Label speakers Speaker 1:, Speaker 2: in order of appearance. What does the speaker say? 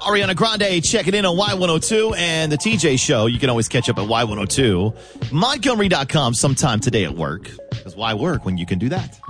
Speaker 1: Ariana Grande checking in on Y102 and the TJ Show. You can always catch up at Y102. Montgomery.com sometime today at work. Because why work when you can do that?